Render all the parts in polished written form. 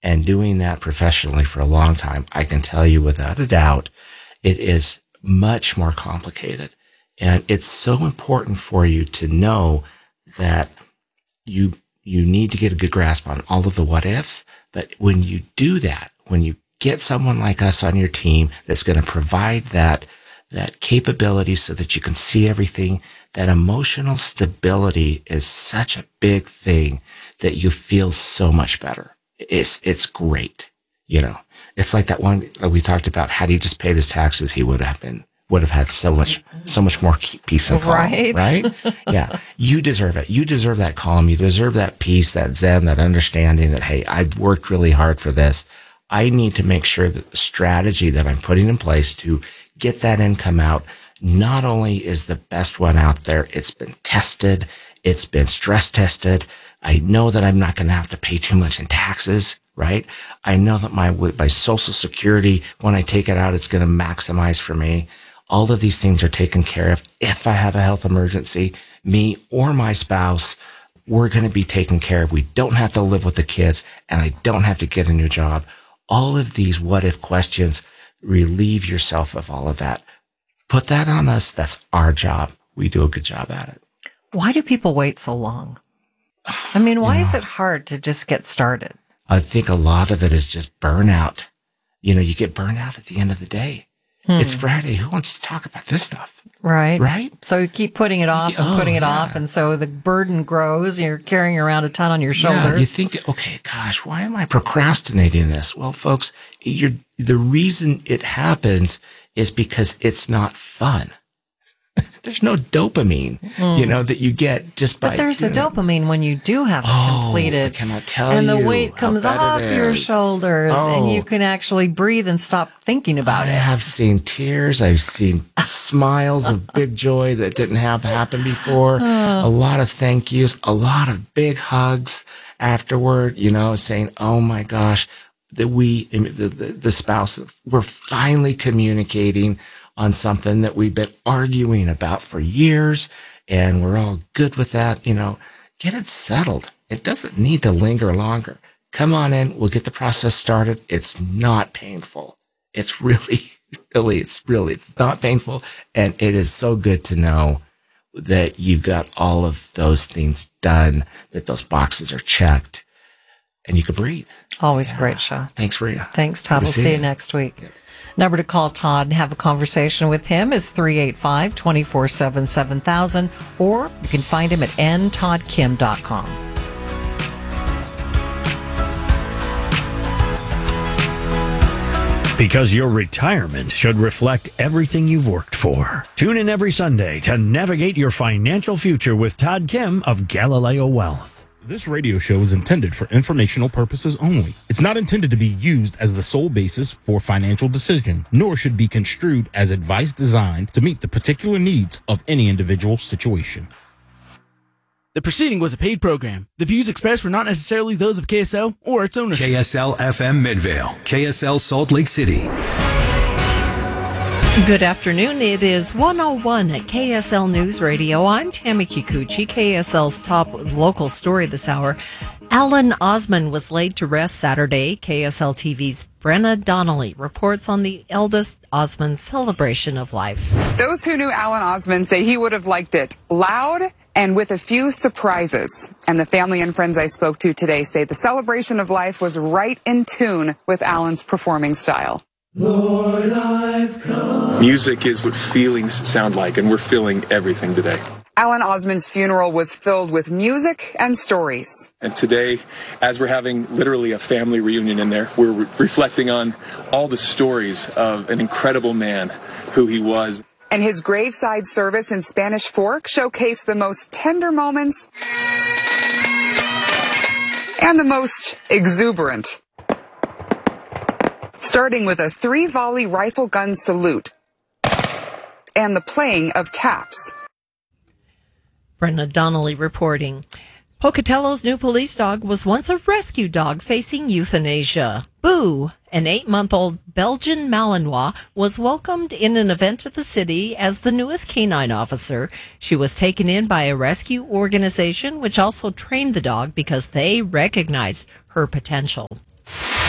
and doing that professionally for a long time, I can tell you without a doubt, it is much more complicated. And it's so important for you to know that you need to get a good grasp on all of the what ifs. But when you do that, when you get someone like us on your team that's going to provide that capability so that you can see everything, that emotional stability is such a big thing that you feel so much better. It's great. You know, it's like that one that we talked about. Had he just paid his taxes, he would have had so much more peace and calm, right? Yeah. You deserve it. You deserve that calm. You deserve that peace, that zen, that understanding that, hey, I've worked really hard for this. I need to make sure that the strategy that I'm putting in place to get that income out not only is the best one out there, it's been tested, it's been stress tested. I know that I'm not going to have to pay too much in taxes, right? I know that my Social Security, when I take it out, it's going to maximize for me. All of these things are taken care of. If I have a health emergency, me or my spouse, we're going to be taken care of. We don't have to live with the kids, and I don't have to get a new job. All of these what if questions, relieve yourself of all of that. Put that on us. That's our job. We do a good job at it. Why do people wait so long? I mean, why is it hard to just get started? I think a lot of it is just burnout. You know, you get burned out at the end of the day. It's Friday. Who wants to talk about this stuff? Right. Right? So you keep putting it off and putting it off. And so the burden grows. You're carrying around a ton on your shoulders. Yeah, you think, okay, gosh, why am I procrastinating this? Well, folks, the reason it happens is because it's not fun. There's no dopamine, that you get just by. But there's the dopamine when you do have it completed. I cannot tell and you. And the weight comes off your shoulders and you can actually breathe and stop thinking about it. I have seen tears. I've seen smiles of big joy that didn't happen before. A lot of thank yous, a lot of big hugs afterward, saying, oh my gosh, that the spouse, we're finally communicating on something that we've been arguing about for years, and we're all good with that. Get it settled. It doesn't need to linger longer. Come on in. We'll get the process started. It's not painful. It's it's not painful. And it is so good to know that you've got all of those things done, that those boxes are checked, and you can breathe. Always a great show. Thanks, Rhea. Thanks, Todd. We'll see you next week. Yep. Number to call Todd and have a conversation with him is 385-247-7000, or you can find him at ntoddkim.com. Because your retirement should reflect everything you've worked for. Tune in every Sunday to navigate your financial future with Todd Kim of Galileo Wealth. This radio show is intended for informational purposes only. It's not intended to be used as the sole basis for financial decision, nor should be construed as advice designed to meet the particular needs of any individual situation. The proceeding was a paid program. The views expressed were not necessarily those of KSL or its ownership. KSL FM Midvale, KSL Salt Lake City. Good afternoon. It is 101 at KSL News Radio. I'm Tammy Kikuchi. KSL's top local story this hour. Alan Osman was laid to rest Saturday. KSL TV's Brenna Donnelly reports on the eldest Osman celebration of life. Those who knew Alan Osman say he would have liked it loud and with a few surprises. And the family and friends I spoke to today say the celebration of life was right in tune with Alan's performing style. Lord, I've come. Music is what feelings sound like, and we're feeling everything today. Alan Osman's funeral was filled with music and stories. And today, as we're having literally a family reunion in there, we're reflecting on all the stories of an incredible man who he was. And his graveside service in Spanish Fork showcased the most tender moments and the most exuberant. Starting with a 3-volley rifle gun salute and the playing of taps. Brenna Donnelly reporting. Pocatello's new police dog was once a rescue dog facing euthanasia. Boo, an 8-month-old Belgian Malinois, was welcomed in an event at the city as the newest canine officer. She was taken in by a rescue organization which also trained the dog because they recognized her potential.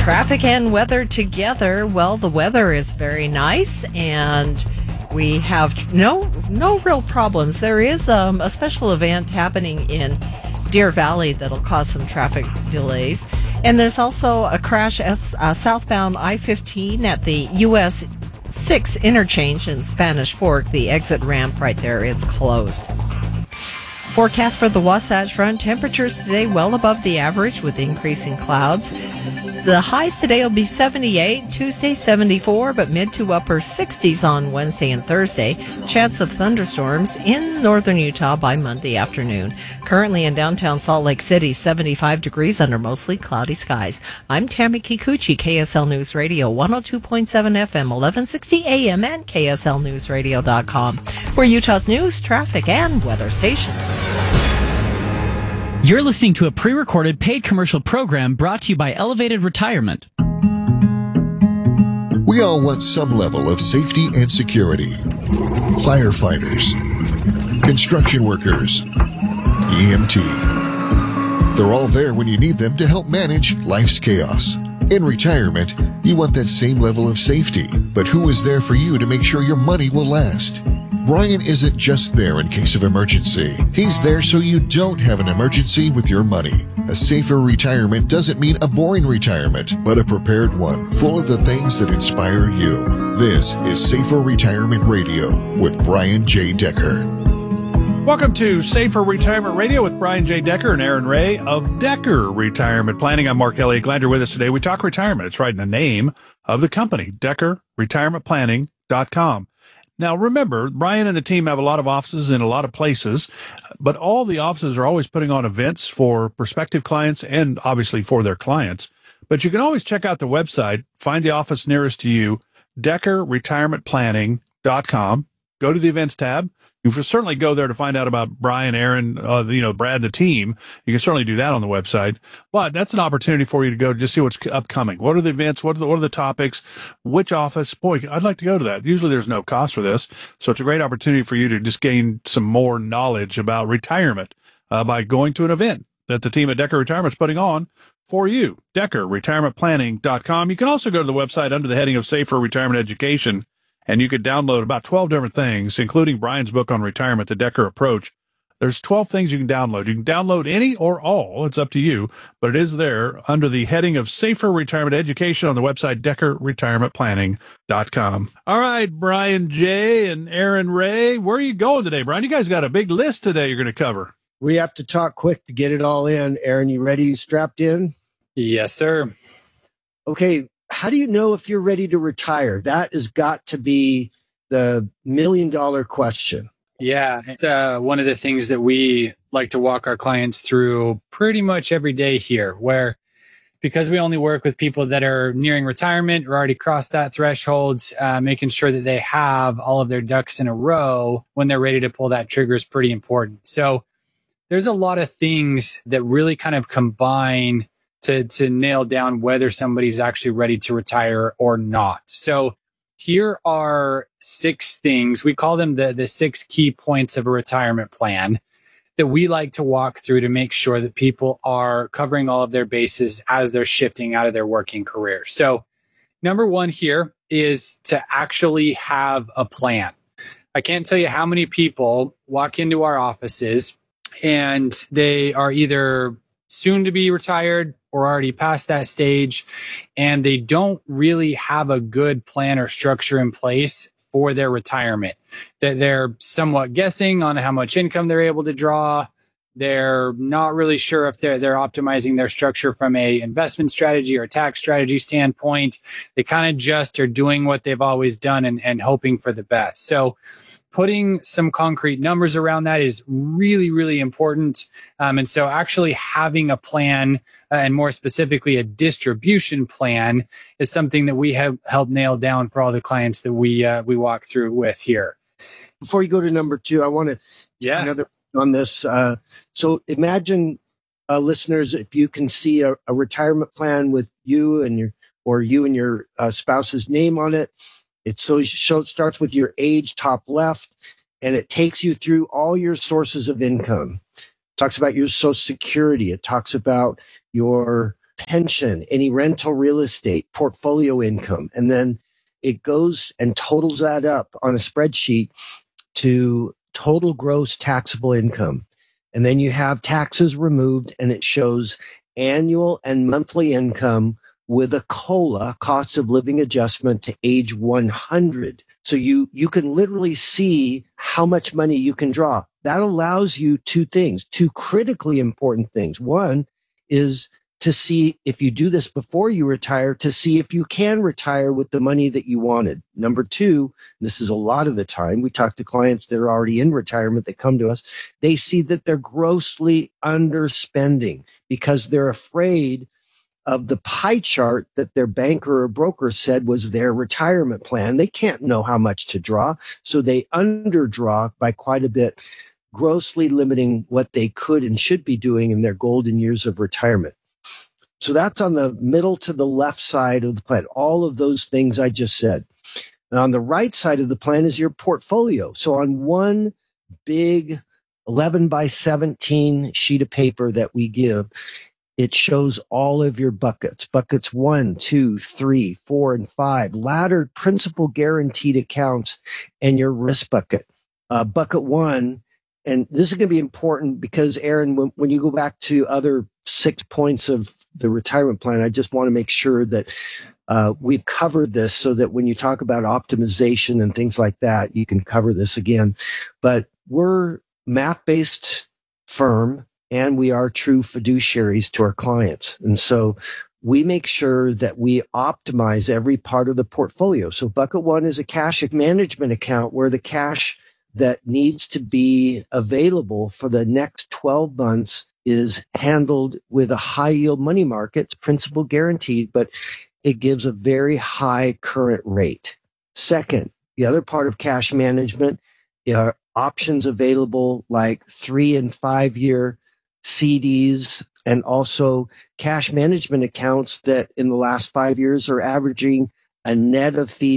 Traffic and weather together. Well, the weather is very nice, and we have no real problems. There is a special event happening in Deer Valley that'll cause some traffic delays. And there's also a crash southbound I-15 at the US 6 interchange in Spanish Fork. The exit ramp right there is closed. Forecast for the Wasatch Front. Temperatures today well above the average with increasing clouds. The highs today will be 78, Tuesday 74, but mid to upper 60s on Wednesday and Thursday. Chance of thunderstorms in northern Utah by Monday afternoon. Currently in downtown Salt Lake City, 75 degrees under mostly cloudy skies. I'm Tammy Kikuchi, KSL News Radio, 102.7 FM, 1160 AM, and KSLNewsRadio.com. We're Utah's news, traffic, and weather station. You're listening to a pre-recorded paid commercial program brought to you by Elevated Retirement. We all want some level of safety and security. Firefighters, construction workers, EMT. They're all there when you need them to help manage life's chaos. In retirement, you want that same level of safety, but who is there for you to make sure your money will last? Brian isn't just there in case of emergency. He's there so you don't have an emergency with your money. A safer retirement doesn't mean a boring retirement, but a prepared one, full of the things that inspire you. This is Safer Retirement Radio with Brian J. Decker. Welcome to Safer Retirement Radio with Brian J. Decker and Aaron Ray of Decker Retirement Planning. I'm Mark Elliott. Glad you're with us today. We talk retirement. It's right in the name of the company, DeckerRetirementPlanning.com. Now, remember, Brian and the team have a lot of offices in a lot of places, but all the offices are always putting on events for prospective clients and obviously for their clients. But you can always check out the website, find the office nearest to you, DeckerRetirementPlanning.com. Go to the events tab. You can certainly go there to find out about Brian, Aaron, Brad, the team. You can certainly do that on the website. But that's an opportunity for you to go to just see what's upcoming. What are the events? What are the topics? Which office? Boy, I'd like to go to that. Usually there's no cost for this. So it's a great opportunity for you to just gain some more knowledge about retirement by going to an event that the team at Decker Retirement is putting on for you. DeckerRetirementPlanning.com. You can also go to the website under the heading of Safer Retirement Education, and you could download about 12 different things, including Brian's book on retirement, The Decker Approach. There's 12 things you can download. You can download any or all. It's up to you, but it is there under the heading of Safer Retirement Education on the website, DeckerRetirementPlanning.com. All right, Brian J. and Aaron Ray, where are you going today, Brian? You guys got a big list today you're going to cover. We have to talk quick to get it all in. Aaron, you ready? Strapped in? Yes, sir. Okay. How do you know if you're ready to retire? That has got to be the $1 million question. Yeah, it's one of the things that we like to walk our clients through pretty much every day here, where because we only work with people that are nearing retirement or already crossed that threshold, making sure that they have all of their ducks in a row when they're ready to pull that trigger is pretty important. So there's a lot of things that really kind of combine to nail down whether somebody's actually ready to retire or not. So here are 6 things. We call them the 6 key points of a retirement plan that we like to walk through to make sure that people are covering all of their bases as they're shifting out of their working career. So number 1 here is to actually have a plan. I can't tell you how many people walk into our offices and they are either soon to be retired or already past that stage, and they don't really have a good plan or structure in place for their retirement. That they're somewhat guessing on how much income they're able to draw. They're not really sure if they're optimizing their structure from a investment strategy or tax strategy standpoint. They kind of just are doing what they've always done and hoping for the best. So putting some concrete numbers around that is really, really important. And so actually having a plan, and more specifically a distribution plan, is something that we have helped nail down for all the clients that we walk through with here. Before you go to number 2, I want to another on this. So imagine, listeners, if you can see a retirement plan with you and your spouse's name on it. It starts with your age, top left, and it takes you through all your sources of income. It talks about your Social Security. It talks about your pension, any rental real estate, portfolio income. And then it goes and totals that up on a spreadsheet to total gross taxable income. And then you have taxes removed, and it shows annual and monthly income with a COLA, cost of living adjustment, to age 100. So you can literally see how much money you can draw. That allows you two critically important things. One is to see, if you do this before you retire, to see if you can retire with the money that you wanted. Number two, this is a lot of the time, we talk to clients that are already in retirement that come to us. They see that they're grossly underspending because they're afraid of the pie chart that their banker or broker said was their retirement plan. They can't know how much to draw, so they underdraw by quite a bit, grossly limiting what they could and should be doing in their golden years of retirement. So that's on the middle to the left side of the plan. All of those things I just said. And on the right side of the plan is your portfolio. So on one big 11 by 17 sheet of paper that we give, it shows all of your buckets. Buckets 1, 2, 3, 4, and 5. Laddered principal guaranteed accounts and your risk bucket. Bucket 1, and this is going to be important because, Aaron, when you go back to other 6 points of the retirement plan, I just want to make sure that we've covered this so that when you talk about optimization and things like that, you can cover this again. But we're math-based firm, and we are true fiduciaries to our clients. And so we make sure that we optimize every part of the portfolio. So bucket 1 is a cash management account where the cash that needs to be available for the next 12 months is handled with a high yield money market. It's principal guaranteed, but it gives a very high current rate. Second, the other part of cash management are options available like 3 and 5 year CDs, and also cash management accounts that in the last 5 years are averaging a net of fee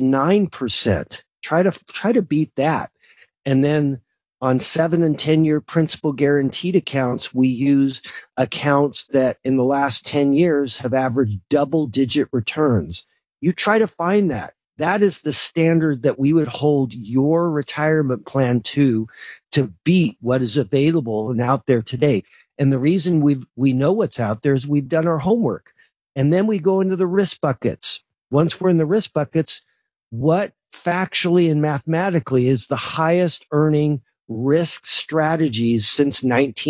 9%. Try to beat that. And then on 7 and 10 year principal guaranteed accounts, we use accounts that in the last 10 years have averaged double digit returns. You try to find that. That is the standard that we would hold your retirement plan to beat what is available and out there today. And the reason we know what's out there is we've done our homework. And then we go into the risk buckets. Once we're in the risk buckets, what factually and mathematically is the highest earning risk strategies since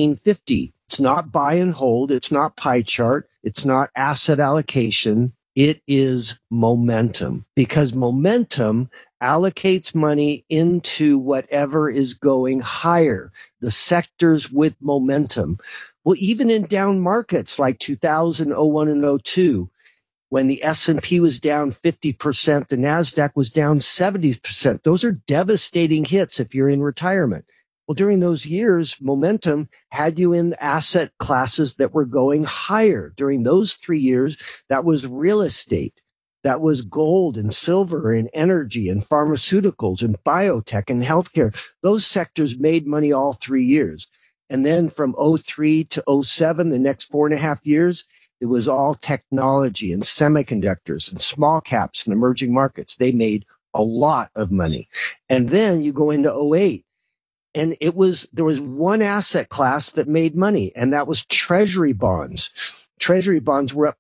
1950? It's not buy and hold. It's not pie chart. It's not asset allocation. It is momentum, because momentum allocates money into whatever is going higher, the sectors with momentum. Well, even in down markets like 2000, 01, and 02, when the S&P was down 50%, the NASDAQ was down 70%. Those are devastating hits if you're in retirement. Well, during those years, momentum had you in asset classes that were going higher. During those 3 years, that was real estate. That was gold and silver and energy and pharmaceuticals and biotech and healthcare. Those sectors made money all 3 years. And then from 03 to 07, the next 4.5 years, it was all technology and semiconductors and small caps and emerging markets. They made a lot of money. And then you go into 08. And there was one asset class that made money, and that was treasury bonds. Treasury bonds were up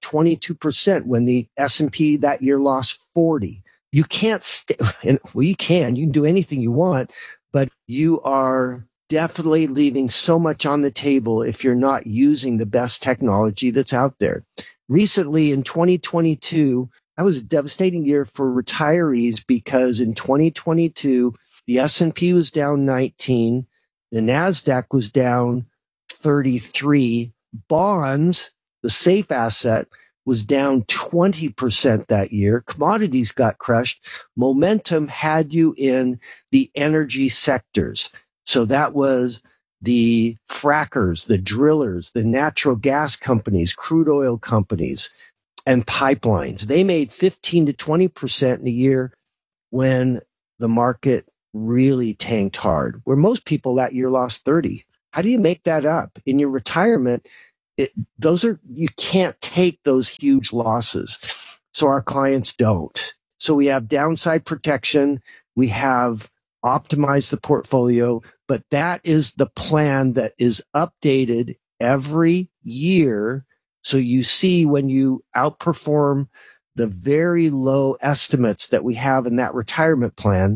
22% when the S&P that year lost 40. You can't you can do anything you want, but you are definitely leaving so much on the table if you're not using the best technology that's out there. Recently in 2022, that was a devastating year for retirees because in 2022, the S&P was down 19. The NASDAQ was down 33. Bonds, the safe asset, was down 20% that year. Commodities got crushed. Momentum had you in the energy sectors. So that was the frackers, the drillers, the natural gas companies, crude oil companies, and pipelines. They made 15 to 20% in a year when the market really tanked hard, where most people that year lost 30. How do you make that up? In your retirement, you can't take those huge losses. So our clients don't. So we have downside protection. We have optimized the portfolio, but that is the plan that is updated every year. So you see when you outperform the very low estimates that we have in that retirement plan,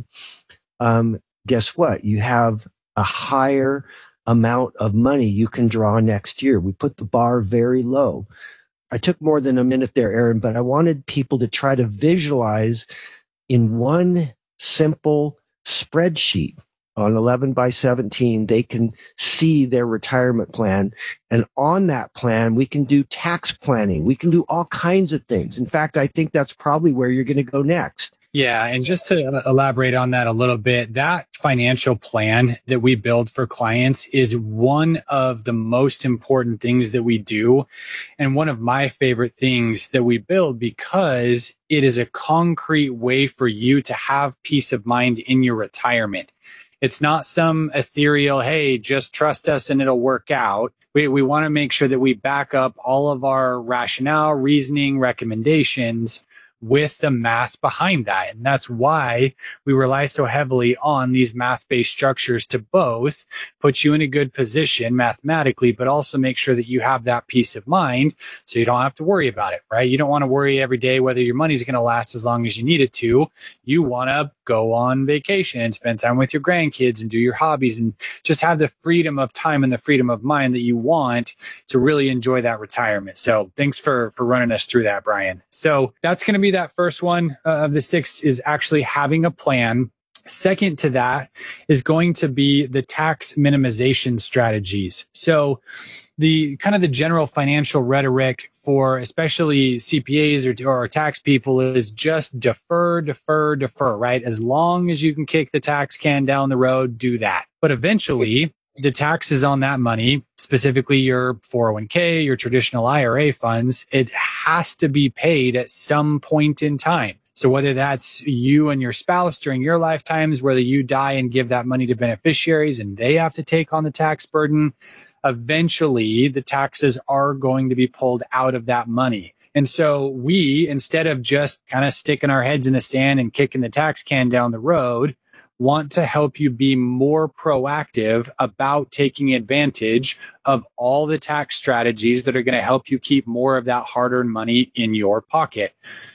guess what? You have a higher amount of money you can draw next year. We put the bar very low. I took more than a minute there, Aaron, but I wanted people to try to visualize in one simple spreadsheet on 11 by 17, they can see their retirement plan. And on that plan, we can do tax planning. We can do all kinds of things. In fact, I think that's probably where you're going to go next. Yeah. And just to elaborate on that a little bit, that financial plan that we build for clients is one of the most important things that we do. And one of my favorite things that we build because it is a concrete way for you to have peace of mind in your retirement. It's not some ethereal, hey, just trust us and it'll work out. We want to make sure that we back up all of our rationale, reasoning, recommendations with the math behind that. And that's why we rely so heavily on these math-based structures to both put you in a good position mathematically, but also make sure that you have that peace of mind so you don't have to worry about it, right? You don't want to worry every day whether your money's going to last as long as you need it to. You want to go on vacation and spend time with your grandkids and do your hobbies and just have the freedom of time and the freedom of mind that you want to really enjoy that retirement. So thanks for running us through that, Brian. So that's going to be that first one of the 6 is actually having a plan. Second to that is going to be the tax minimization strategies. So the kind of the general financial rhetoric for especially CPAs or tax people is just defer, right? As long as you can kick the tax can down the road, do that. But eventually the taxes on that money, specifically your 401k, your traditional IRA funds, it has to be paid at some point in time. So whether that's you and your spouse during your lifetimes, whether you die and give that money to beneficiaries and they have to take on the tax burden, eventually the taxes are going to be pulled out of that money. And so we, instead of just kind of sticking our heads in the sand and kicking the tax can down the road, want to help you be more proactive about taking advantage of all the tax strategies that are going to help you keep more of that hard-earned money in your pocket.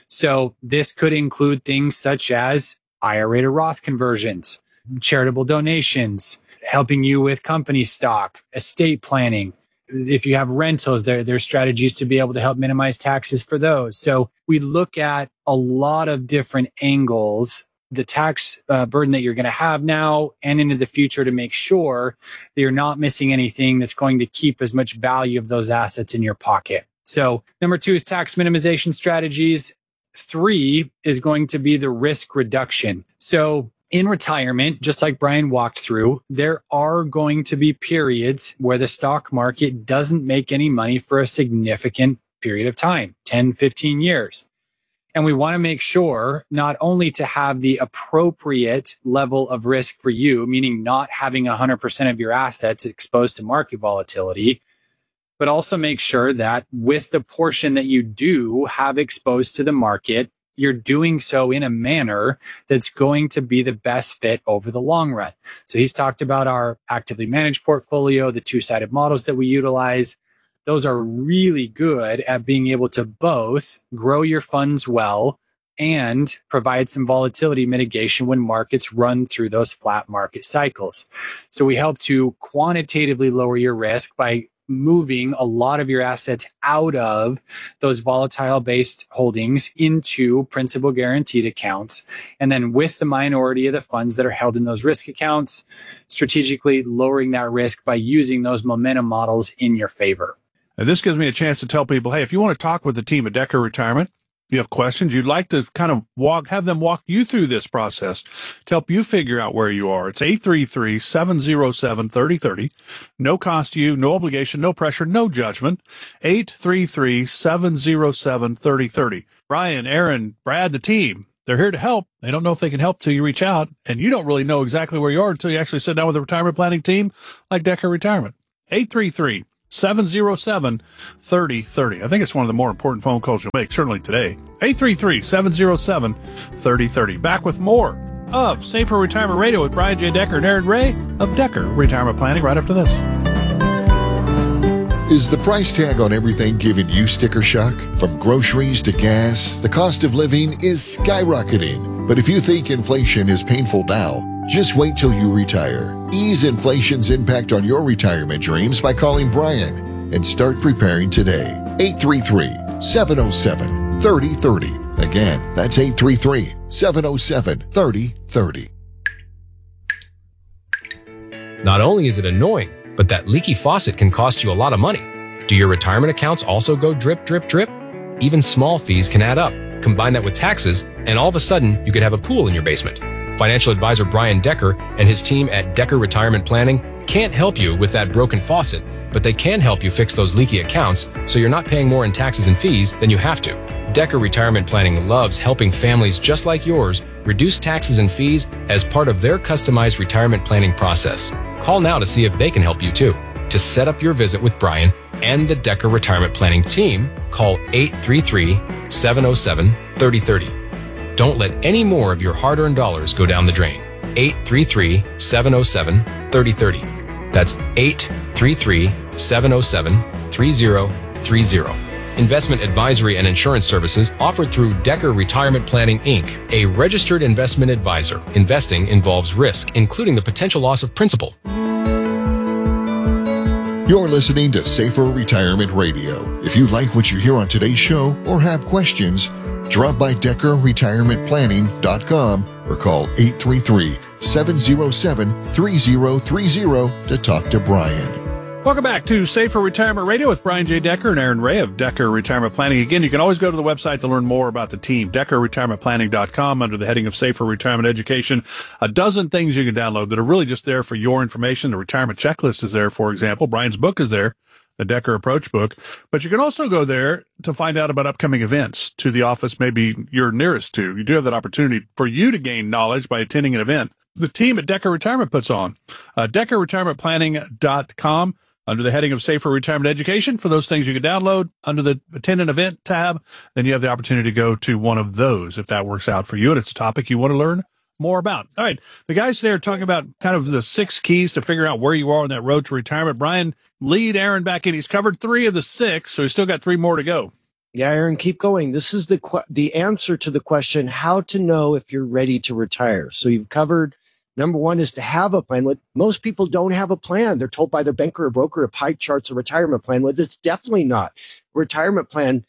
So this could include things such as IRA to Roth conversions, charitable donations, helping you with company stock, estate planning. If you have rentals, there's strategies to be able to help minimize taxes for those. So we look at a lot of different angles, the tax burden that you're going to have now and into the future to make sure that you're not missing anything that's going to keep as much value of those assets in your pocket. So number 2 is tax minimization strategies. 3 is going to be the risk reduction. So in retirement, just like Brian walked through, there are going to be periods where the stock market doesn't make any money for a significant period of time, 10, 15 years. And we want to make sure not only to have the appropriate level of risk for you, meaning not having 100% of your assets exposed to market volatility, but also make sure that with the portion that you do have exposed to the market, you're doing so in a manner that's going to be the best fit over the long run. So he's talked about our actively managed portfolio, the 2-sided models that we utilize. Those are really good at being able to both grow your funds well and provide some volatility mitigation when markets run through those flat market cycles. So we help to quantitatively lower your risk by moving a lot of your assets out of those volatile based holdings into principal guaranteed accounts. And then with the minority of the funds that are held in those risk accounts, strategically lowering that risk by using those momentum models in your favor. And this gives me a chance to tell people, hey, if you want to talk with the team at Decker Retirement, you have questions, you'd like to kind of have them walk you through this process to help you figure out where you are. It's 833-707-3030. No cost to you, no obligation, no pressure, no judgment. 833-707-3030. Brian, Aaron, Brad, the team, they're here to help. They don't know if they can help till you reach out, and you don't really know exactly where you are until you actually sit down with a retirement planning team like Decker Retirement. 833 833-707-3030. I think it's one of the more important phone calls you'll make, certainly today. 833-707-3030. Back with more of Safer Retirement Radio with Brian J. Decker and Aaron Ray of Decker Retirement Planning right after this. Is the price tag on everything giving you sticker shock? From groceries to gas, the cost of living is skyrocketing. But if you think inflation is painful now, just wait till you retire. Ease inflation's impact on your retirement dreams by calling Brian and start preparing today. 833-707-3030. Again, that's 833-707-3030. Not only is it annoying, but that leaky faucet can cost you a lot of money. Do your retirement accounts also go drip, drip, drip? Even small fees can add up. Combine that with taxes, and all of a sudden, you could have a pool in your basement. Financial advisor Brian Decker and his team at Decker Retirement Planning can't help you with that broken faucet, but they can help you fix those leaky accounts so you're not paying more in taxes and fees than you have to. Decker Retirement Planning loves helping families just like yours reduce taxes and fees as part of their customized retirement planning process. Call now to see if they can help you too. To set up your visit with Brian and the Decker Retirement Planning team, call 833-707-3030. Don't let any more of your hard-earned dollars go down the drain. 833-707-3030. That's 833-707-3030. Investment advisory and insurance services offered through Decker Retirement Planning, Inc., a registered investment advisor. Investing involves risk, including the potential loss of principal. You're listening to Safer Retirement Radio. If you like what you hear on today's show or have questions, drop by DeckerRetirementPlanning.com or call 833-707-3030 to talk to Brian. Welcome back to Safer Retirement Radio with Brian J. Decker and Aaron Ray of Decker Retirement Planning. Again, you can always go to the website to learn more about the team, DeckerRetirementPlanning.com, under the heading of Safer Retirement Education. A dozen things you can download that are really just there for your information. The retirement checklist is there, for example. Brian's book is there, the Decker Approach book. But you can also go there to find out about upcoming events to the office maybe you're nearest to. You do have that opportunity for you to gain knowledge by attending an event the team at Decker Retirement puts on. DeckerRetirementPlanning.com. Under the heading of Safer Retirement Education, for those things you can download under the Attend an Event tab, then you have the opportunity to go to one of those if that works out for you and it's a topic you want to learn more about. All right. The guys today are talking about kind of the 6 keys to figure out where you are on that road to retirement. Brian, lead Aaron back in. He's covered 3 of the 6, so he's still got 3 more to go. Yeah, Aaron, keep going. This is the answer to the question, how to know if you're ready to retire. So you've covered number 1 is to have a plan. Most people don't have a plan. They're told by their banker or broker a pie chart's a retirement plan. Well, it's definitely not. A retirement plan,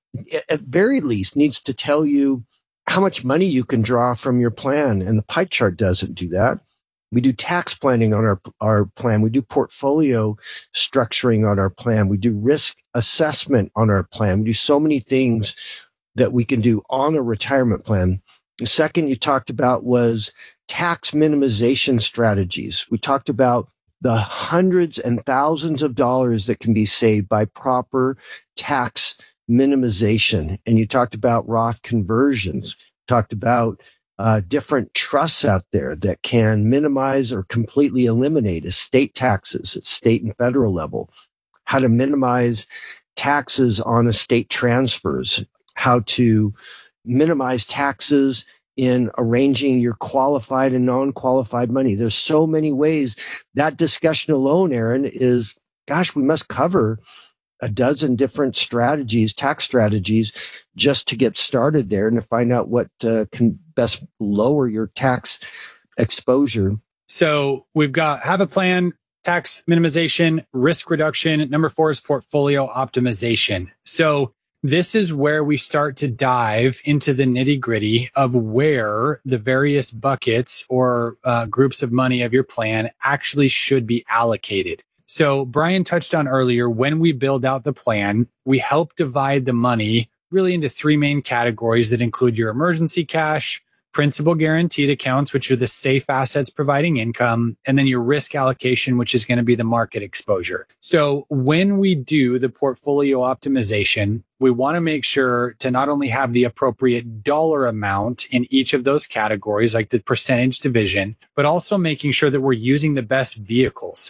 at very least, needs to tell you how much money you can draw from your plan. And the pie chart doesn't do that. We do tax planning on our plan. We do portfolio structuring on our plan. We do risk assessment on our plan. We do so many things that we can do on a retirement plan. The second you talked about was tax minimization strategies. We talked about the hundreds and thousands of dollars that can be saved by proper tax minimization. And you talked about Roth conversions, talked about different trusts out there that can minimize or completely eliminate estate taxes at state and federal level, how to minimize taxes on estate transfers, how to minimize taxes in arranging your qualified and non-qualified money. There's so many ways. That discussion alone, Aaron, is, gosh, we must cover a dozen different strategies, tax strategies, just to get started there and to find out what can best lower your tax exposure. So we've got have a plan, tax minimization, risk reduction. Number 4 is portfolio optimization. So this is where we start to dive into the nitty gritty of where the various buckets or groups of money of your plan actually should be allocated. So Brian touched on earlier, when we build out the plan, we help divide the money really into 3 main categories that include your emergency cash, principal guaranteed accounts, which are the safe assets providing income, and then your risk allocation, which is going to be the market exposure. So when we do the portfolio optimization, we want to make sure to not only have the appropriate dollar amount in each of those categories, like the percentage division, but also making sure that we're using the best vehicles.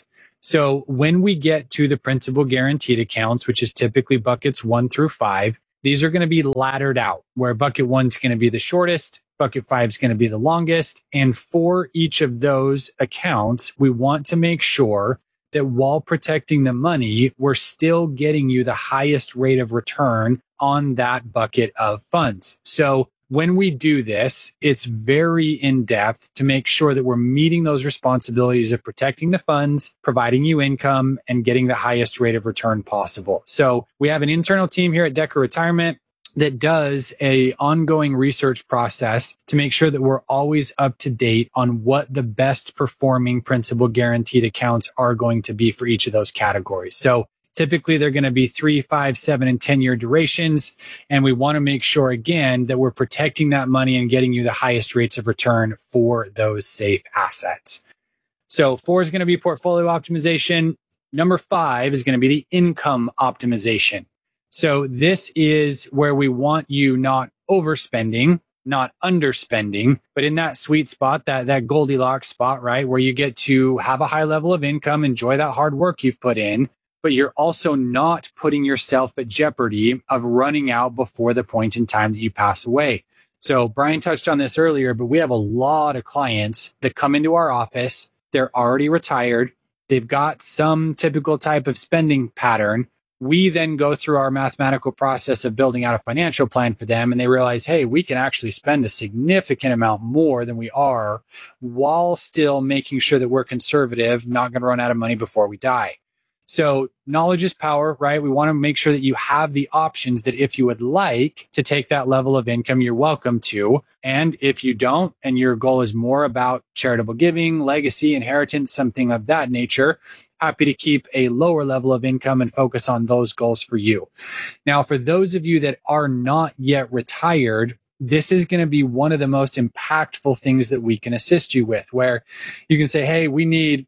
So when we get to the principal guaranteed accounts, which is typically buckets 1 through 5, these are going to be laddered out, where bucket 1's going to be the shortest, bucket 5's going to be the longest. And for each of those accounts, we want to make sure that while protecting the money, we're still getting you the highest rate of return on that bucket of funds. So when we do this, it's very in-depth to make sure that we're meeting those responsibilities of protecting the funds, providing you income, and getting the highest rate of return possible. So we have an internal team here at Decker Retirement that does a ongoing research process to make sure that we're always up to date on what the best performing principal guaranteed accounts are going to be for each of those categories. So typically, they're going to be 3, 5, 7, and 10-year durations. And we want to make sure, again, that we're protecting that money and getting you the highest rates of return for those safe assets. So 4 is going to be portfolio optimization. Number 5 is going to be the income optimization. So this is where we want you not overspending, not underspending, but in that sweet spot, that Goldilocks spot, right? Where you get to have a high level of income, enjoy that hard work you've put in, but you're also not putting yourself at jeopardy of running out before the point in time that you pass away. So Brian touched on this earlier, but we have a lot of clients that come into our office. They're already retired. They've got some typical type of spending pattern. We then go through our mathematical process of building out a financial plan for them, and they realize, hey, we can actually spend a significant amount more than we are while still making sure that we're conservative, not going to run out of money before we die. So knowledge is power, right? We want to make sure that you have the options that if you would like to take that level of income, you're welcome to. And if you don't, and your goal is more about charitable giving, legacy, inheritance, something of that nature, happy to keep a lower level of income and focus on those goals for you. Now, for those of you that are not yet retired, this is going to be one of the most impactful things that we can assist you with, where you can say, hey, we need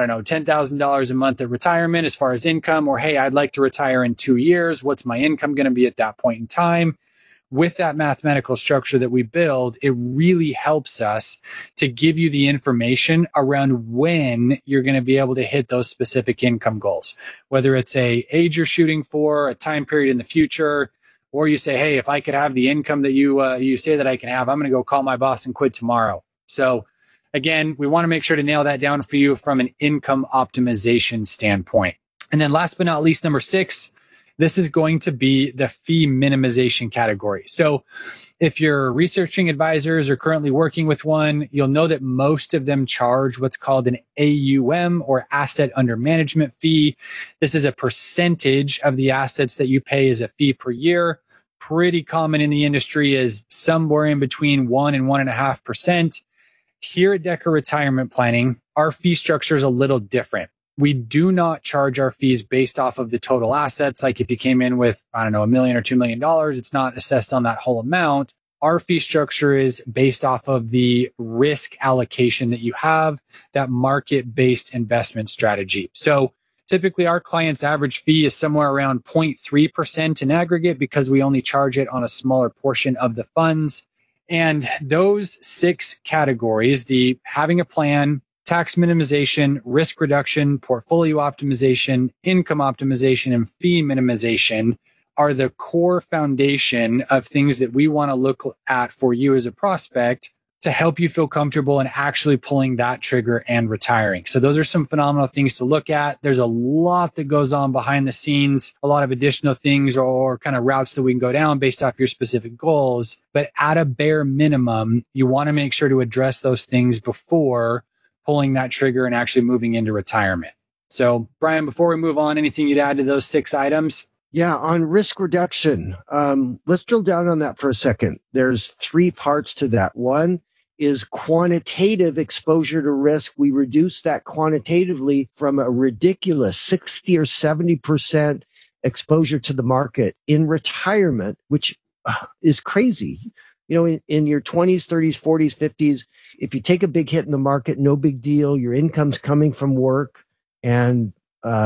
$10,000 a month at retirement as far as income, or, hey, I'd like to retire in 2 years. What's my income going to be at that point in time? With that mathematical structure that we build, it really helps us to give you the information around when you're going to be able to hit those specific income goals, whether it's a age you're shooting for, a time period in the future, or you say, hey, if I could have the income that you say that I can have, I'm going to go call my boss and quit tomorrow. So again, we want to make sure to nail that down for you from an income optimization standpoint. And then last but not least, number 6, this is going to be the fee minimization category. So if you're researching advisors or currently working with one, you'll know that most of them charge what's called an AUM, or asset under management fee. This is a percentage of the assets that you pay as a fee per year. Pretty common in the industry is somewhere in between 1 and 1.5%. Here at Decker Retirement Planning, our fee structure is a little different. We do not charge our fees based off of the total assets. Like if you came in with, $1 million or $2 million, it's not assessed on that whole amount. Our fee structure is based off of the risk allocation that you have, that market-based investment strategy. So typically our client's average fee is somewhere around 0.3% in aggregate, because we only charge it on a smaller portion of the funds. And those 6 categories, the having a plan, tax minimization, risk reduction, portfolio optimization, income optimization, and fee minimization, are the core foundation of things that we want to look at for you as a prospect to help you feel comfortable in actually pulling that trigger and retiring. So those are some phenomenal things to look at. There's a lot that goes on behind the scenes, a lot of additional things or kind of routes that we can go down based off your specific goals. But at a bare minimum, you want to make sure to address those things before pulling that trigger and actually moving into retirement. So Brian, before we move on, anything you'd add to those 6 items? Yeah, on risk reduction, let's drill down on that for a second. There's 3 parts to that. One is quantitative exposure to risk. We reduce that quantitatively from a ridiculous 60 or 70% exposure to the market in retirement, which is crazy. You know, in your 20s, 30s, 40s, 50s, if you take a big hit in the market, no big deal. Your income's coming from work, and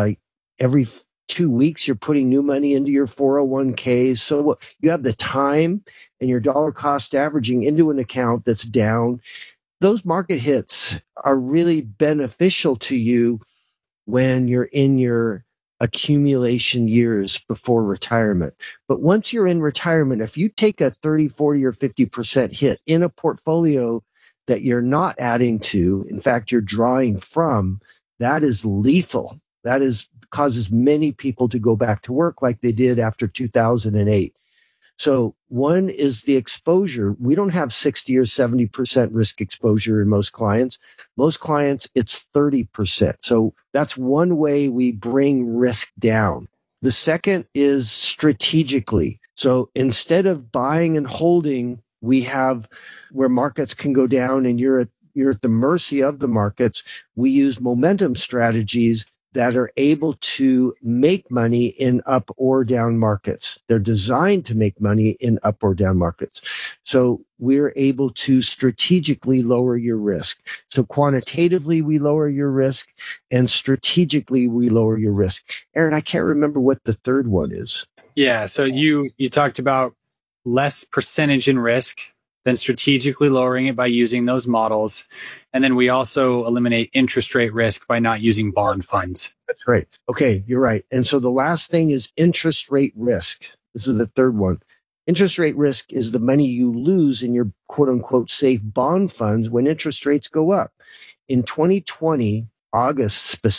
every 2 weeks, you're putting new money into your 401ks. So you have the time and your dollar cost averaging into an account that's down. Those market hits are really beneficial to you when you're in your accumulation years before retirement. But once you're in retirement, if you take a 30, 40, or 50% hit in a portfolio that you're not adding to, in fact, you're drawing from, that is lethal. That causes many people to go back to work like they did after 2008. So one is the exposure. We don't have 60 or 70% risk exposure in most clients. Most clients, it's 30%. So that's one way we bring risk down. The second is strategically. So instead of buying and holding, we have where markets can go down and you're at the mercy of the markets. We use momentum strategies that are able to make money in up or down markets. They're designed to make money in up or down markets. So we're able to strategically lower your risk. So quantitatively, we lower your risk, and strategically, we lower your risk. Aaron, I can't remember what the third one is. Yeah. So you talked about less percentage in risk, then strategically lowering it by using those models. And then we also eliminate interest rate risk by not using bond funds. That's right. Okay, you're right. And so the last thing is interest rate risk. This is the third one. Interest rate risk is the money you lose in your quote unquote safe bond funds when interest rates go up. In 2020, August of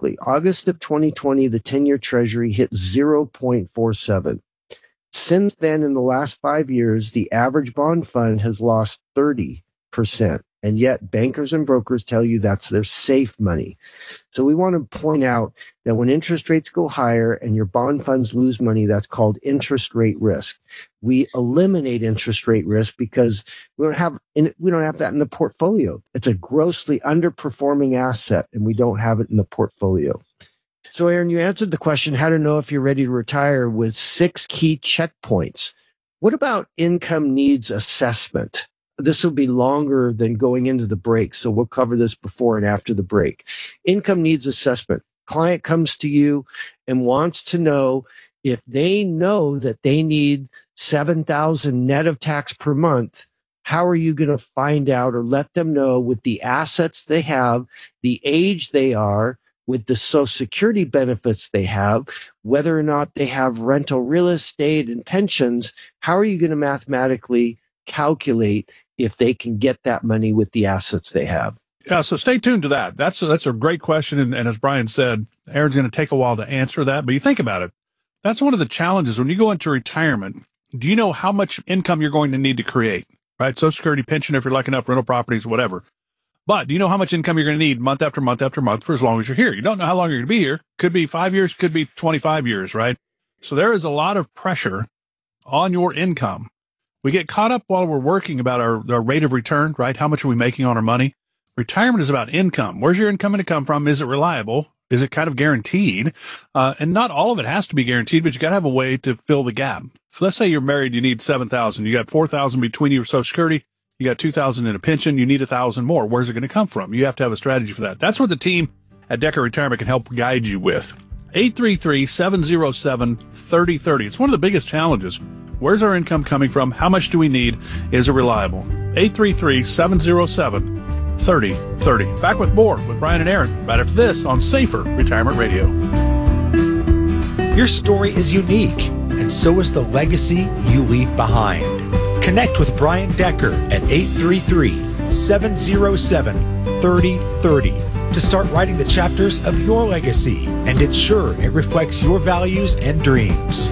2020, the 10-year treasury hit 0.47. Since then, in the last 5 years, the average bond fund has lost 30%. And yet bankers and brokers tell you that's their safe money. So we want to point out that when interest rates go higher and your bond funds lose money, that's called interest rate risk. We eliminate interest rate risk because we don't have that in the portfolio. It's a grossly underperforming asset and we don't have it in the portfolio. So Aaron, you answered the question, how to know if you're ready to retire, with 6 key checkpoints. What about income needs assessment? This will be longer than going into the break, so we'll cover this before and after the break. Income needs assessment. Client comes to you and wants to know if they know that they need $7,000 net of tax per month. How are you going to find out or let them know with the assets they have, the age they are, with the Social Security benefits they have, whether or not they have rental real estate and pensions? How are you going to mathematically calculate if they can get that money with the assets they have? Yeah, so stay tuned to that. That's a great question. And as Brian said, Aaron's going to take a while to answer that. But you think about it. That's one of the challenges. When you go into retirement, do you know how much income you're going to need to create, right? Social Security, pension, if you're lucky enough, rental properties, whatever. But do you know how much income you're going to need month after month after month for as long as you're here? You don't know how long you're going to be here. Could be 5 years, could be 25 years, right? So there is a lot of pressure on your income. We get caught up while we're working about our rate of return, right? How much are we making on our money? Retirement is about income. Where's your income going to come from? Is it reliable? Is it kind of guaranteed? And not all of it has to be guaranteed, but you got to have a way to fill the gap. So let's say you're married, you need $7,000. You got $4,000 between your Social Security. You got $2,000 in a pension. You need $1,000 more. Where's it going to come from? You have to have a strategy for that. That's what the team at Decker Retirement can help guide you with. 833-707-3030. It's one of the biggest challenges. Where's our income coming from? How much do we need? Is it reliable? 833-707-3030. Back with more with Brian and Aaron right after this on Safer Retirement Radio. Your story is unique, and so is the legacy you leave behind. Connect with Brian Decker at 833-707-3030 to start writing the chapters of your legacy and ensure it reflects your values and dreams.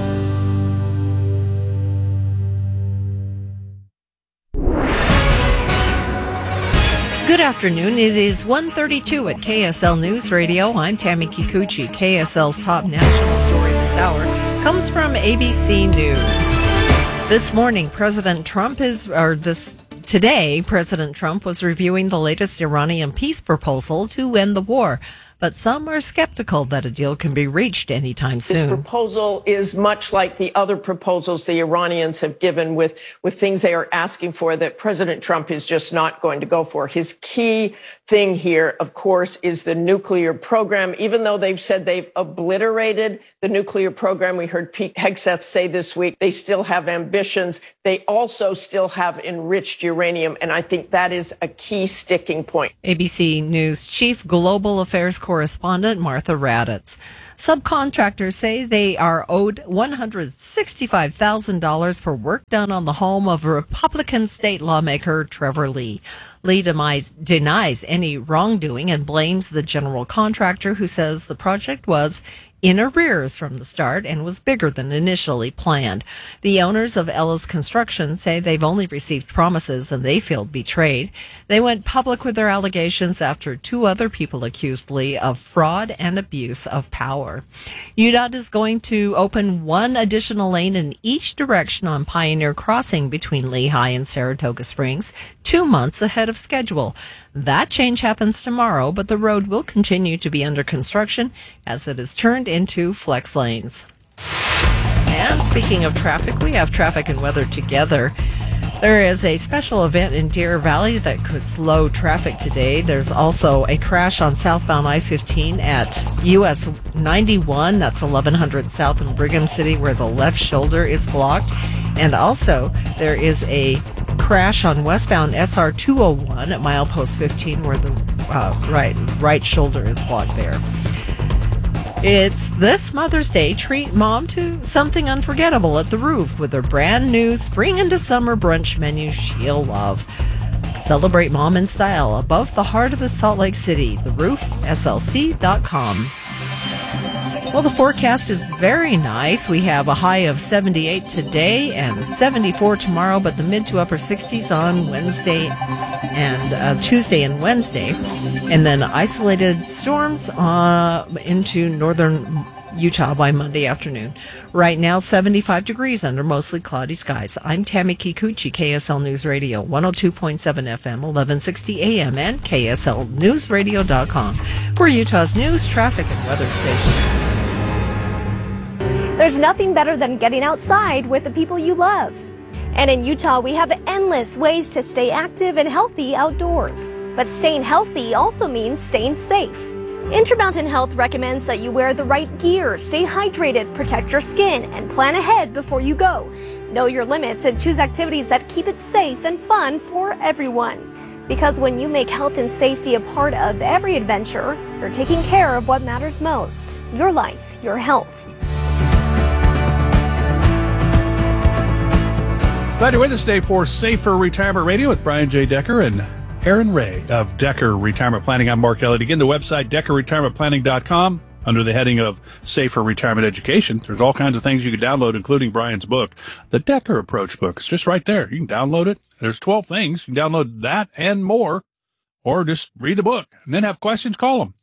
Good afternoon. It is 1:32 at KSL News Radio. I'm Tammy Kikuchi. KSL's top national story this hour comes from ABC News. This morning, President Trump Today, President Trump was reviewing the latest Iranian peace proposal to end the war, but some are skeptical that a deal can be reached anytime soon. This proposal is much like the other proposals the Iranians have given with things they are asking for that President Trump is just not going to go for. His key thing here, of course, is the nuclear program. Even though they've said they've obliterated the nuclear program, we heard Pete Hegseth say this week, they still have ambitions. They also still have enriched uranium, and I think that is a key sticking point. ABC News Chief Global Affairs correspondent Martha Raddatz. Subcontractors say they are owed $165,000 for work done on the home of Republican state lawmaker Trevor Lee. Lee denies any wrongdoing and blames the general contractor, who says the project was in arrears from the start and was bigger than initially planned. The owners of Ellis Construction say they've only received promises and they feel betrayed. They went public with their allegations after two other people accused Lee of fraud and abuse of power. UDOT is going to open one additional lane in each direction on Pioneer Crossing between Lehigh and Saratoga Springs, 2 months ahead of schedule. That change happens tomorrow, but the road will continue to be under construction as it is turned into flex lanes. And speaking of traffic, we have traffic and weather together. There is a special event in Deer Valley that could slow traffic today. There's also a crash on southbound I-15 at US 91. That's 1100 south in Brigham City, where the left shoulder is blocked. And also there is a crash on westbound SR 201 at milepost 15, where the right shoulder is blocked there. It's this Mother's Day. Treat mom to something unforgettable at the Roof with their brand new spring into summer brunch menu she'll love. Celebrate mom in style above the heart of the Salt Lake City. The Roof, SLC.com. Well, the forecast is very nice. We have a high of 78 today and 74 tomorrow, but the mid to upper 60s on Wednesday and Tuesday and Wednesday. And then isolated storms into northern Utah by Monday afternoon. Right now, 75 degrees under mostly cloudy skies. I'm Tammy Kikuchi, KSL News Radio, 102.7 FM, 1160 AM, and KSLNewsRadio.com. We're Utah's news, traffic, and weather station. There's nothing better than getting outside with the people you love. And in Utah, we have endless ways to stay active and healthy outdoors. But staying healthy also means staying safe. Intermountain Health recommends that you wear the right gear, stay hydrated, protect your skin, and plan ahead before you go. Know your limits and choose activities that keep it safe and fun for everyone. Because when you make health and safety a part of every adventure, you're taking care of what matters most: your life, your health. Glad you're with us today for Safer Retirement Radio with Brian J. Decker and Aaron Ray of Decker Retirement Planning. I'm Mark Elliott. Again, the website, DeckerRetirementPlanning.com. Under the heading of Safer Retirement Education, there's all kinds of things you can download, including Brian's book, the Decker Approach book. It's just right there. You can download it. There's 12 things. You can download that and more, or just read the book and then have questions. Call them.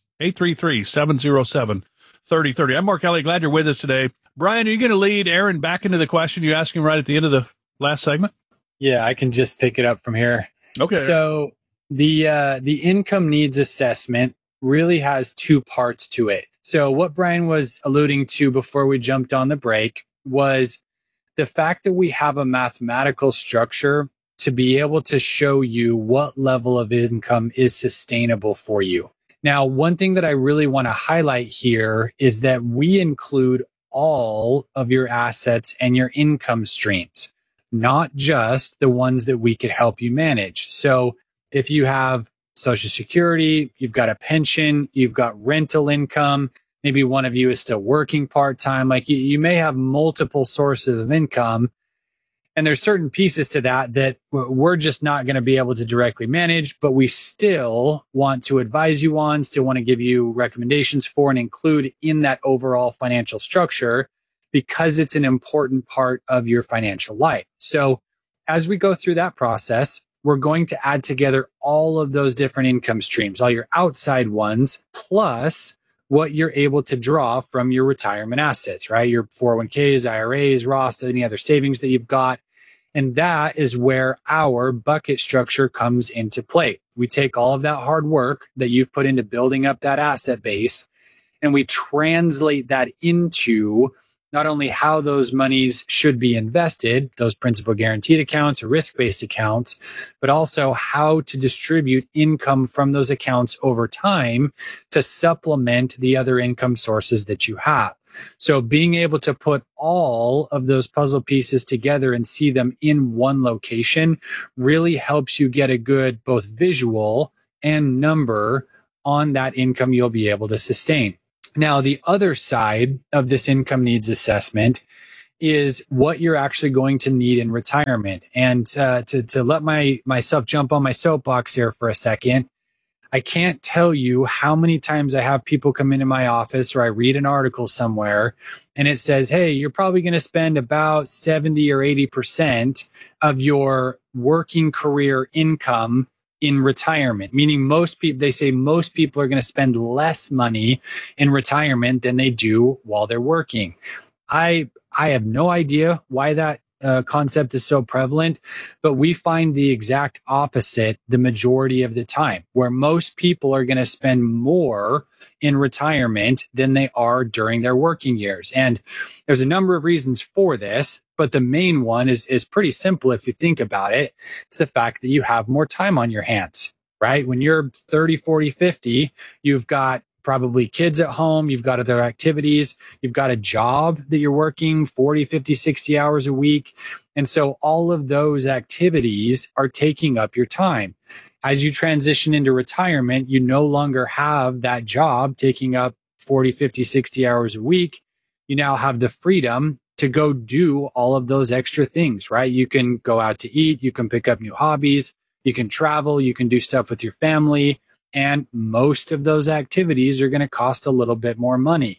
833-707-3030. I'm Mark Elliott. Glad you're with us today. Brian, are you going to lead Aaron back into the question you asked him right at the end of the last segment? Yeah, I can just pick it up from here. Okay. So the income needs assessment really has two parts to it. So what Brian was alluding to before we jumped on the break was the fact that we have a mathematical structure to be able to show you what level of income is sustainable for you. Now, one thing that I really want to highlight here is that we include all of your assets and your income streams, not just the ones that we could help you manage. So if you have Social Security, you've got a pension, you've got rental income, maybe one of you is still working part-time, like you may have multiple sources of income. And there's certain pieces to that we're just not going to be able to directly manage, but we still want to advise you on, still want to give you recommendations for and include in that overall financial structure because it's an important part of your financial life. So as we go through that process, we're going to add together all of those different income streams, all your outside ones, plus what you're able to draw from your retirement assets, right? Your 401ks, IRAs, Roths, any other savings that you've got. And that is where our bucket structure comes into play. We take all of that hard work that you've put into building up that asset base, and we translate that into not only how those monies should be invested, those principal guaranteed accounts or risk-based accounts, but also how to distribute income from those accounts over time to supplement the other income sources that you have. So being able to put all of those puzzle pieces together and see them in one location really helps you get a good both visual and number on that income you'll be able to sustain. Now, the other side of this income needs assessment is what you're actually going to need in retirement. And to let myself jump on my soapbox here for a second, I can't tell you how many times I have people come into my office or I read an article somewhere and it says, hey, you're probably going to spend about 70 or 80% of your working career income in retirement, meaning most people, they say most people are going to spend less money in retirement than they do while they're working. I have no idea why that concept is so prevalent, but we find the exact opposite the majority of the time, where most people are going to spend more in retirement than they are during their working years. And there's a number of reasons for this, but the main one is pretty simple if you think about it. It's the fact that you have more time on your hands, right? When you're 30, 40, 50, you've got probably kids at home, you've got other activities, you've got a job that you're working 40, 50, 60 hours a week. And so all of those activities are taking up your time. As you transition into retirement, you no longer have that job taking up 40, 50, 60 hours a week. You now have the freedom to go do all of those extra things, right? You can go out to eat, you can pick up new hobbies, you can travel, you can do stuff with your family. And most of those activities are going to cost a little bit more money.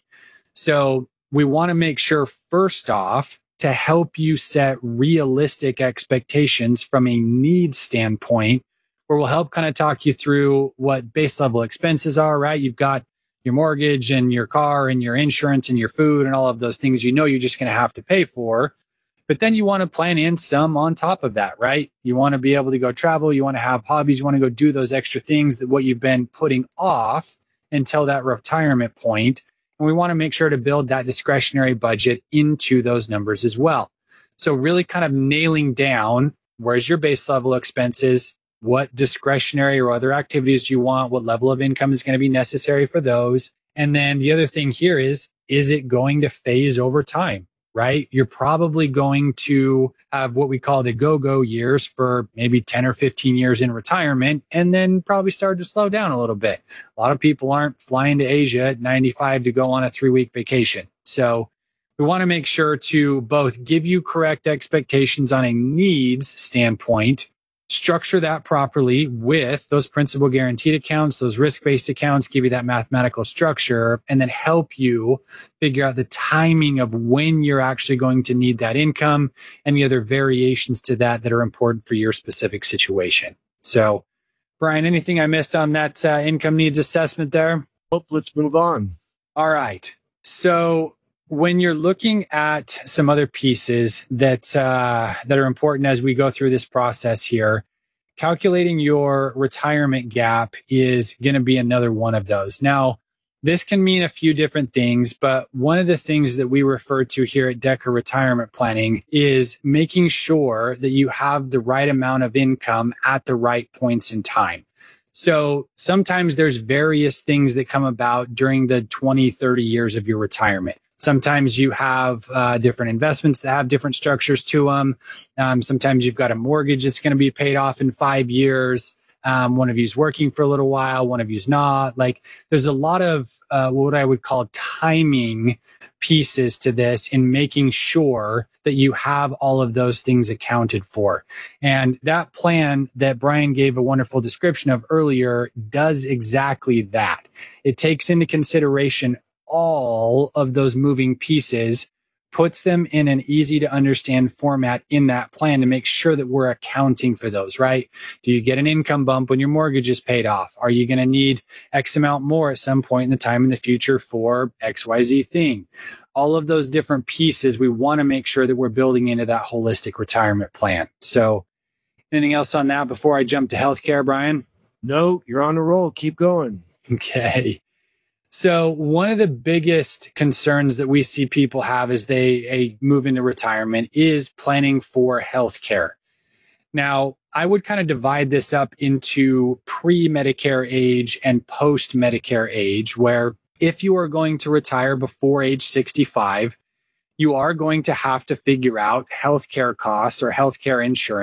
So we want to make sure, first off, to help you set realistic expectations from a needs standpoint, where we'll help kind of talk you through what base level expenses are, right? You've got your mortgage and your car and your insurance and your food and all of those things you know you're just going to have to pay for. But then you want to plan in some on top of that, right? You want to be able to go travel. You want to have hobbies. You want to go do those extra things that what you've been putting off until that retirement point. And we want to make sure to build that discretionary budget into those numbers as well. So really kind of nailing down where's your base level expenses, what discretionary or other activities do you want, what level of income is going to be necessary for those. And then the other thing here is it going to phase over time? Right? You're probably going to have what we call the go-go years for maybe 10 or 15 years in retirement, and then probably start to slow down a little bit. A lot of people aren't flying to Asia at 95 to go on a 3-week vacation. So we want to make sure to both give you correct expectations on a needs standpoint, structure that properly with those principal guaranteed accounts, those risk-based accounts, give you that mathematical structure, and then help you figure out the timing of when you're actually going to need that income and the other variations to that are important for your specific situation. So, Brian, anything I missed on that income needs assessment there? Nope, let's move on. All right. So when you're looking at some other pieces that are important as we go through this process here, calculating your retirement gap is going to be another one of those. Now, this can mean a few different things, but one of the things that we refer to here at Decker Retirement Planning is making sure that you have the right amount of income at the right points in time. So sometimes there's various things that come about during the 20, 30 years of your retirement. Sometimes you have different investments that have different structures to them. Sometimes you've got a mortgage that's going to be paid off in 5 years. One of you's working for a little while, one of you's not. Like, there's a lot of what I would call timing pieces to this in making sure that you have all of those things accounted for. And that plan that Brian gave a wonderful description of earlier does exactly that. It takes into consideration all of those moving pieces, puts them in an easy to understand format in that plan to make sure that we're accounting for those, right? Do you get an income bump when your mortgage is paid off? Are you going to need X amount more at some point in the time in the future for XYZ thing? All of those different pieces, we want to make sure that we're building into that holistic retirement plan. So anything else on that before I jump to healthcare, Brian? No, you're on a roll. Keep going. Okay. So one of the biggest concerns that we see people have as they move into retirement is planning for healthcare. Now, I would kind of divide this up into pre-Medicare age and post-Medicare age, where if you are going to retire before age 65, you are going to have to figure out healthcare costs or healthcare insurance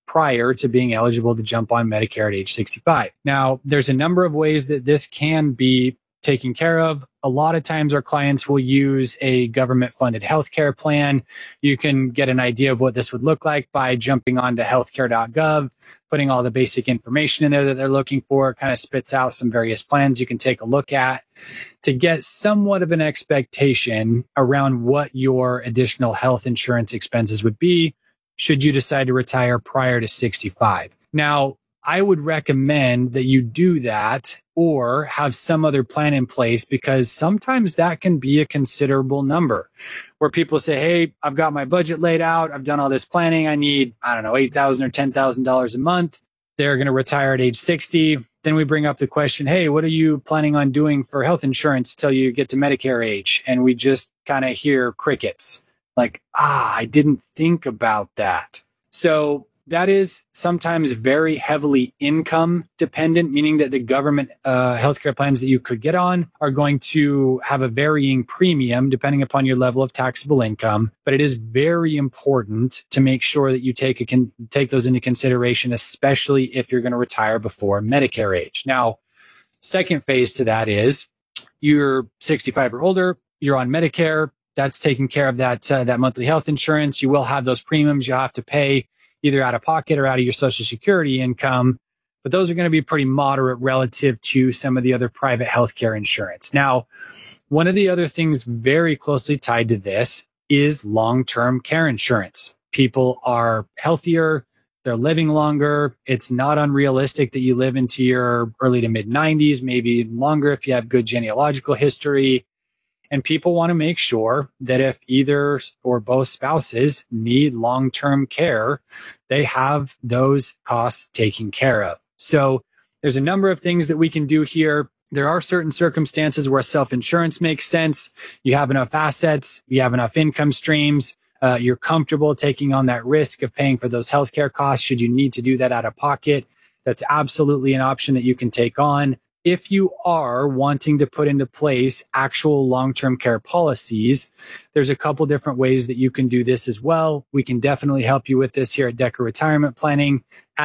prior to being eligible to jump on Medicare at age 65. Now, there's a number of ways that this can be taken care of. A lot of times our clients will use a government funded healthcare plan. You can get an idea of what this would look like by jumping onto healthcare.gov, putting all the basic information in there that they're looking for. It kind of spits out some various plans you can take a look at to get somewhat of an expectation around what your additional health insurance expenses would be should you decide to retire prior to 65. Now, I would recommend that you do that or have some other plan in place, because sometimes that can be a considerable number where people say, hey, I've got my budget laid out. I've done all this planning. I need, $8,000 or $10,000 a month. They're going to retire at age 60. Then we bring up the question, hey, what are you planning on doing for health insurance till you get to Medicare age? And we just kind of hear crickets like, I didn't think about that. So that is sometimes very heavily income dependent, meaning that the government healthcare plans that you could get on are going to have a varying premium depending upon your level of taxable income. But it is very important to make sure that you take those into consideration, especially if you're going to retire before Medicare age. Now, second phase to that is you're 65 or older, you're on Medicare. That's taking care of that monthly health insurance. You will have those premiums you have to pay either out of pocket or out of your Social Security income, but those are going to be pretty moderate relative to some of the other private healthcare insurance. Now, one of the other things very closely tied to this is long-term care insurance. People are healthier, they're living longer. It's not unrealistic that you live into your early to mid 90s, maybe longer if you have good genealogical history. And people want to make sure that if either or both spouses need long-term care, they have those costs taken care of. So there's a number of things that we can do here. There are certain circumstances where self-insurance makes sense. You have enough assets, you have enough income streams, you're comfortable taking on that risk of paying for those healthcare costs should you need to do that out of pocket. That's absolutely an option that you can take on. If you are wanting to put into place actual long-term care policies, there's a couple different ways that you can do this as well. We can definitely help you with this here at Decker Retirement Planning,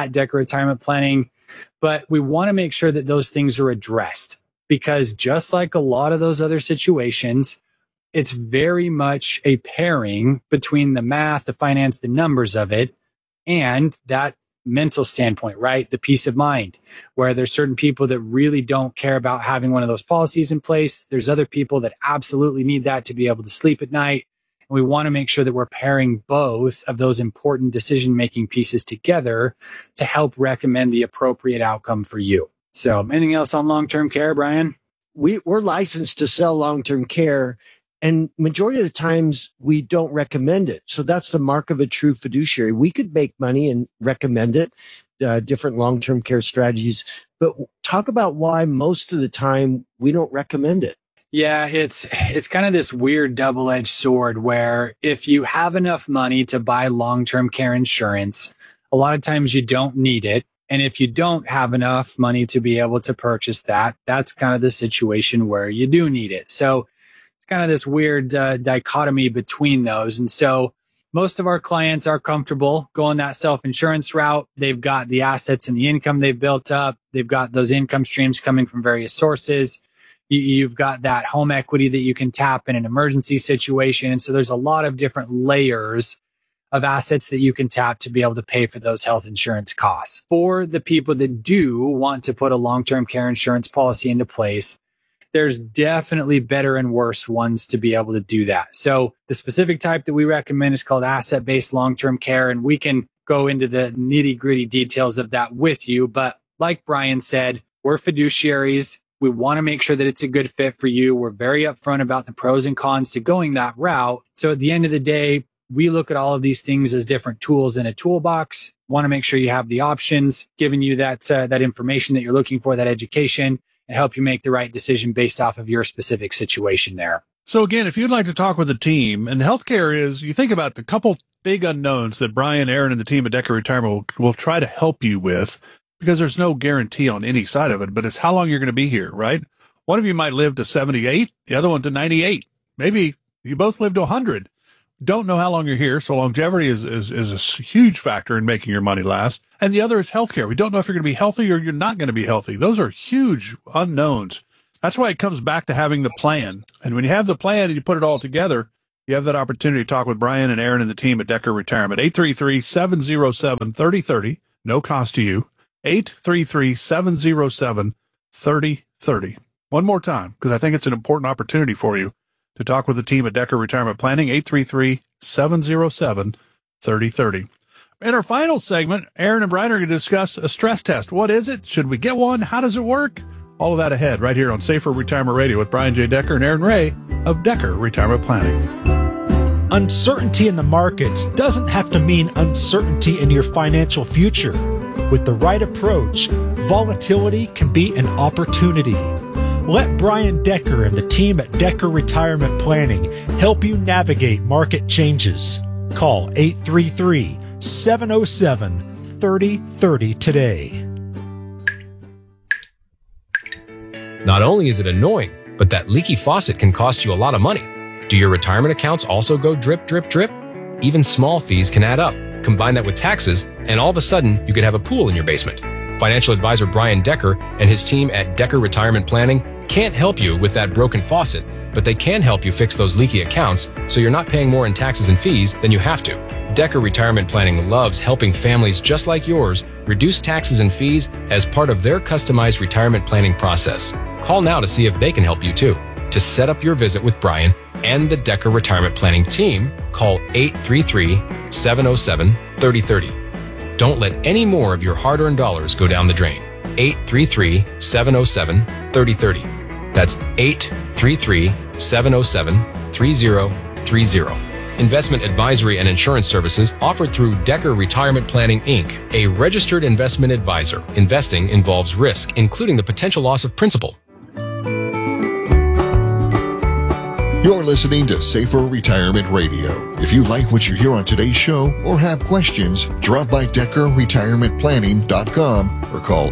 but we want to make sure that those things are addressed, because just like a lot of those other situations, it's very much a pairing between the math, the finance, the numbers of it, and that mental standpoint, right? The peace of mind, where there's certain people that really don't care about having one of those policies in place. There's other people that absolutely need that to be able to sleep at night. And we want to make sure that we're pairing both of those important decision-making pieces together to help recommend the appropriate outcome for you. So anything else on long-term care, Brian? We're licensed to sell long-term care, and majority of the times we don't recommend it. So that's the mark of a true fiduciary. We could make money and recommend it, different long-term care strategies, but talk about why most of the time we don't recommend it. Yeah, it's kind of this weird double-edged sword where if you have enough money to buy long-term care insurance, a lot of times you don't need it. And if you don't have enough money to be able to purchase that, that's kind of the situation where you do need it. So it's kind of this weird dichotomy between those. And so most of our clients are comfortable going that self-insurance route. They've got the assets and the income they've built up. They've got those income streams coming from various sources. You've got that home equity that you can tap in an emergency situation. And so there's a lot of different layers of assets that you can tap to be able to pay for those health insurance costs. For the people that do want to put a long-term care insurance policy into place, there's definitely better and worse ones to be able to do that. So the specific type that we recommend is called asset-based long-term care, and we can go into the nitty-gritty details of that with you. But like Brian said, we're fiduciaries. We want to make sure that it's a good fit for you. We're very upfront about the pros and cons to going that route. So at the end of the day, we look at all of these things as different tools in a toolbox. Want to make sure you have the options, giving you that information that you're looking for, that education, and help you make the right decision based off of your specific situation there. So again, if you'd like to talk with the team, and healthcare is, you think about the couple big unknowns that Brian, Aaron, and the team at Decker Retirement will try to help you with, because there's no guarantee on any side of it, but it's how long you're going to be here, right? One of you might live to 78, the other one to 98. Maybe you both live to 100. don't know how long you're here. So longevity is a huge factor in making your money last. And the other is healthcare. We don't know if you're going to be healthy or you're not going to be healthy. Those are huge unknowns. That's why it comes back to having the plan. And when you have the plan and you put it all together, you have that opportunity to talk with Brian and Aaron and the team at Decker Retirement. 833-707-3030. No cost to you. 833-707-3030. One more time, because I think it's an important opportunity for you to talk with the team at Decker Retirement Planning. 833-707-3030. In our final segment, Aaron and Brian are going to discuss a stress test. What is it? Should we get one? How does it work? All of that ahead right here on Safer Retirement Radio with Brian J. Decker and Aaron Ray of Decker Retirement Planning. Uncertainty in the markets doesn't have to mean uncertainty in your financial future. With the right approach, volatility can be an opportunity. Let Brian Decker and the team at Decker Retirement Planning help you navigate market changes. Call 833-707-3030 today. Not only is it annoying, but that leaky faucet can cost you a lot of money. Do your retirement accounts also go drip, drip, drip? Even small fees can add up. Combine that with taxes, and all of a sudden, you could have a pool in your basement. Financial advisor Brian Decker and his team at Decker Retirement Planning can't help you with that broken faucet, but they can help you fix those leaky accounts so you're not paying more in taxes and fees than you have to. Decker Retirement Planning loves helping families just like yours reduce taxes and fees as part of their customized retirement planning process. Call now to see if they can help you too. To set up your visit with Brian and the Decker Retirement Planning team, call 833-707-3030. Don't let any more of your hard-earned dollars go down the drain. 833-707-3030. That's 833-707-3030. Investment advisory and insurance services offered through Decker Retirement Planning, Inc., a registered investment advisor. Investing involves risk, including the potential loss of principal. You're listening to Safer Retirement Radio. If you like what you hear on today's show or have questions, drop by DeckerRetirementPlanning.com or call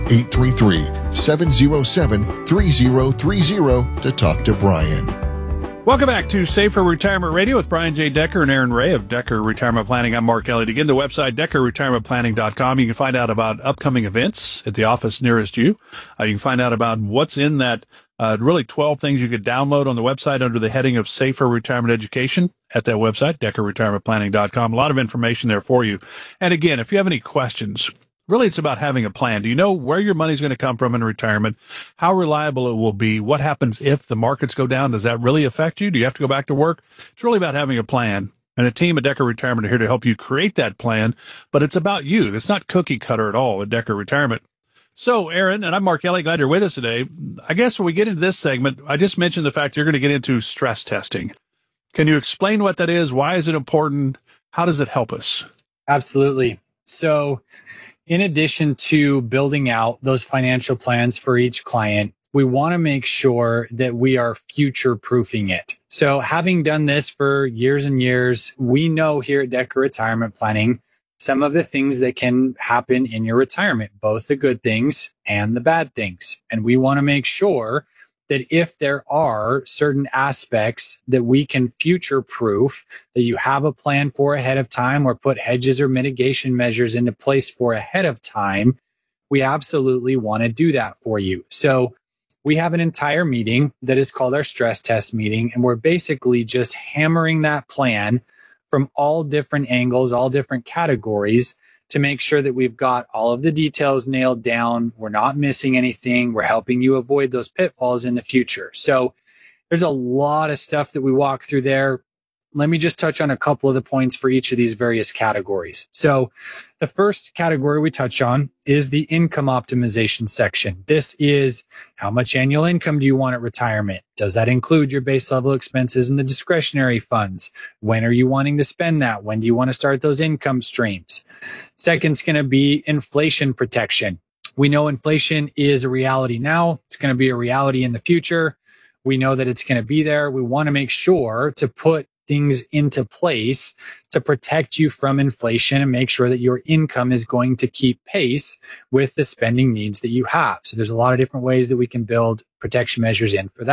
833-707-3030 to talk to Brian. Welcome back to Safer Retirement Radio with Brian J. Decker and Aaron Ray of Decker Retirement Planning. I'm Mark Elliott. Again, the website, DeckerRetirementPlanning.com. You can find out about upcoming events at the office nearest you. You can find out about what's in that really 12 things you could download on the website under the heading of Safer Retirement Education at that website, DeckerRetirementPlanning.com. A lot of information there for you. And again, if you have any questions, really it's about having a plan. Do you know where your money's going to come from in retirement? How reliable it will be? What happens if the markets go down? Does that really affect you? Do you have to go back to work? It's really about having a plan. And the team at Decker Retirement are here to help you create that plan. But it's about you. It's not cookie cutter at all at Decker Retirement. So, Aaron, and I'm Mark Elliott, glad you're with us today. I guess when we get into this segment, I just mentioned the fact you're going to get into stress testing. Can you explain what that is? Why is it important? How does it help us? Absolutely. So, in addition to building out those financial plans for each client, we want to make sure that we are future proofing it. So, having done this for years and years, we know here at Decker Retirement Planning some of the things that can happen in your retirement, both the good things and the bad things. And we want to make sure that if there are certain aspects that we can future proof, that you have a plan for ahead of time or put hedges or mitigation measures into place for ahead of time, we absolutely want to do that for you. So we have an entire meeting that is called our stress test meeting, and we're basically just hammering that plan from all different angles, all different categories to make sure that we've got all of the details nailed down. We're not missing anything. We're helping you avoid those pitfalls in the future. So there's a lot of stuff that we walk through there. Let me just touch on a couple of the points for each of these various categories. So the first category we touch on is the income optimization section. This is how much annual income do you want at retirement? Does that include your base level expenses and the discretionary funds? When are you wanting to spend that? When do you want to start those income streams? Second's going to be inflation protection. We know inflation is a reality now. It's going to be a reality in the future. We know that it's going to be there. We want to make sure to put things into place to protect you from inflation and make sure that your income is going to keep pace with the spending needs that you have. So there's a lot of different ways that we can build protection measures in for that.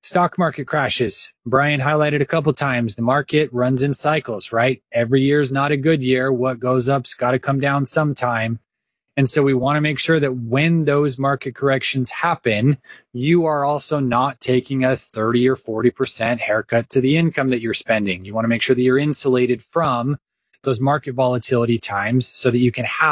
Stock market crashes. Brian highlighted a couple times. The market runs in cycles, right? Every year is not a good year. What goes up's got to come down sometime. And so we want to make sure that when those market corrections happen, you are also not taking a 30 or 40% haircut to the income that you're spending. You want to make sure that you're insulated from those market volatility times so that you can have